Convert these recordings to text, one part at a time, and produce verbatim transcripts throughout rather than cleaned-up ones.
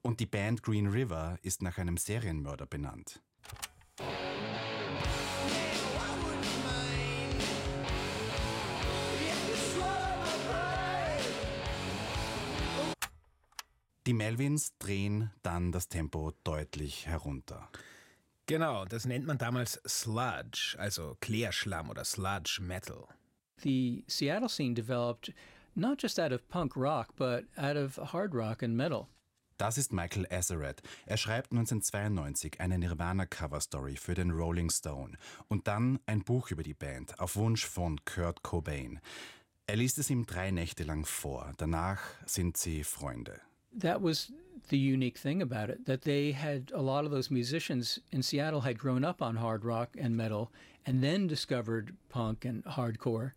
Und die Band Green River ist nach einem Serienmörder benannt. Die Melvins drehen dann das Tempo deutlich herunter. Genau, das nennt man damals Sludge, also Klärschlamm oder Sludge Metal. The Seattle scene developed not just out of punk rock, but out of hard rock and metal. Das ist Michael Azerrad. Er schreibt neunzehnhundertzweiundneunzig eine Nirvana-Cover-Story für den Rolling Stone und dann ein Buch über die Band auf Wunsch von Kurt Cobain. Er liest es ihm drei Nächte lang vor. Danach sind sie Freunde. That was the unique thing about it, that they had a lot of those musicians in Seattle had grown up on hard rock and metal and then discovered punk and hardcore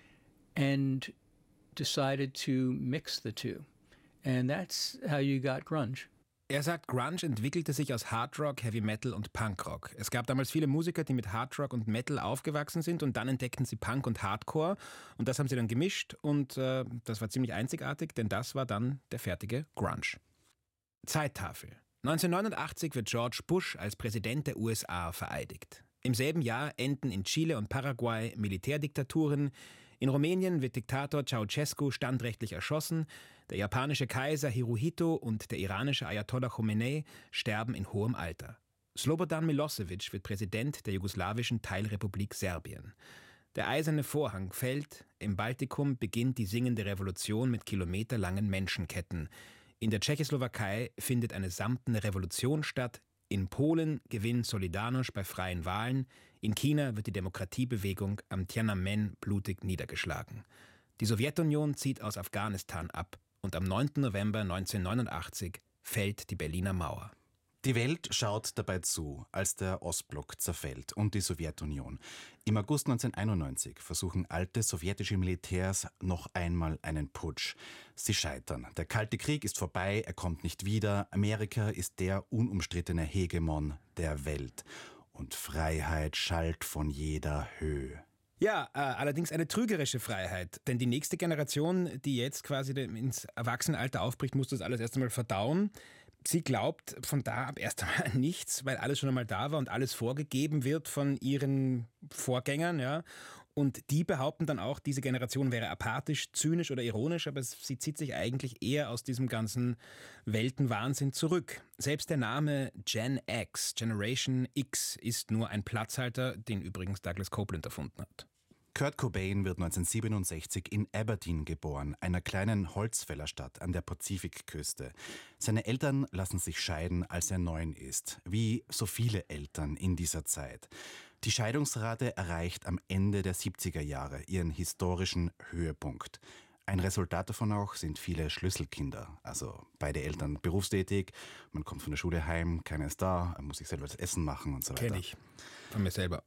and decided to mix the two. And that's how you got grunge. Er sagt, Grunge entwickelte sich aus Hardrock, Heavy Metal und Punkrock. Es gab damals viele Musiker, die mit Hardrock und Metal aufgewachsen sind und dann entdeckten sie Punk und Hardcore und das haben sie dann gemischt und äh, das war ziemlich einzigartig, denn das war dann der fertige Grunge. Zeittafel. neunzehnhundertneunundachtzig wird George Bush als Präsident der U S A vereidigt. Im selben Jahr enden in Chile und Paraguay Militärdiktaturen. In Rumänien wird Diktator Ceausescu standrechtlich erschossen. Der japanische Kaiser Hirohito und der iranische Ayatollah Khomeini sterben in hohem Alter. Slobodan Milosevic wird Präsident der jugoslawischen Teilrepublik Serbien. Der eiserne Vorhang fällt. Im Baltikum beginnt die singende Revolution mit kilometerlangen Menschenketten. In der Tschechoslowakei findet eine samtene Revolution statt. In Polen gewinnt Solidarność bei freien Wahlen. In China wird die Demokratiebewegung am Tiananmen blutig niedergeschlagen. Die Sowjetunion zieht aus Afghanistan ab und am neunten November neunzehnhundertneunundachtzig fällt die Berliner Mauer. Die Welt schaut dabei zu, als der Ostblock zerfällt und die Sowjetunion. Im August neunzehnhunderteinundneunzig versuchen alte sowjetische Militärs noch einmal einen Putsch. Sie scheitern. Der Kalte Krieg ist vorbei, er kommt nicht wieder. Amerika ist der unumstrittene Hegemon der Welt. Und Freiheit schallt von jeder Höhe. Ja, äh, allerdings eine trügerische Freiheit. Denn die nächste Generation, die jetzt quasi ins Erwachsenenalter aufbricht, muss das alles erst einmal verdauen. Sie glaubt von da ab erst einmal an nichts, weil alles schon einmal da war und alles vorgegeben wird von ihren Vorgängern. Ja. Und die behaupten dann auch, diese Generation wäre apathisch, zynisch oder ironisch, aber sie zieht sich eigentlich eher aus diesem ganzen Weltenwahnsinn zurück. Selbst der Name Gen X, Generation X, ist nur ein Platzhalter, den übrigens Douglas Copeland erfunden hat. Kurt Cobain wird neunzehnhundertsiebenundsechzig in Aberdeen geboren, einer kleinen Holzfällerstadt an der Pazifikküste. Seine Eltern lassen sich scheiden, als er neun ist, wie so viele Eltern in dieser Zeit. Die Scheidungsrate erreicht am Ende der siebziger Jahre ihren historischen Höhepunkt. Ein Resultat davon auch sind viele Schlüsselkinder, also beide Eltern berufstätig, man kommt von der Schule heim, keiner ist da, man muss sich selber das Essen machen und so weiter. Kenn ich, von mir selber.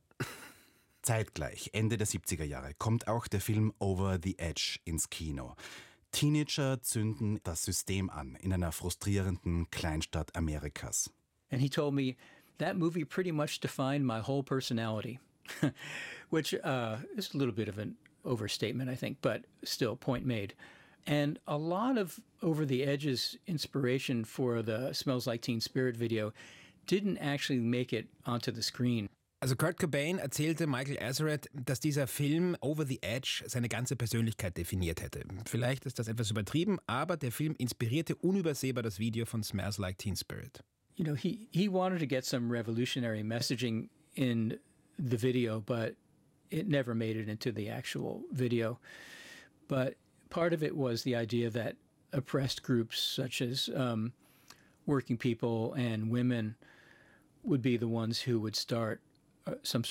Zeitgleich, Ende der siebziger Jahre, kommt auch der Film Over the Edge ins Kino. Teenager zünden das System an in einer frustrierenden Kleinstadt Amerikas. And he told me, that movie pretty much defined my whole personality, which uh, is a little bit of an overstatement, I think, but still, point made. And a lot of Over the Edge's inspiration for the Smells Like Teen Spirit video didn't actually make it onto the screen. Also Kurt Cobain erzählte Michael Azerrad, dass dieser Film Over the Edge seine ganze Persönlichkeit definiert hätte. Vielleicht ist das etwas übertrieben, aber der Film inspirierte unübersehbar das Video von Smells Like Teen Spirit. You know, he, he wanted to get some revolutionary messaging in the video, but it never made it into the actual video. But part of it was the idea that oppressed groups such as um, working people and women would be the ones who would start some sort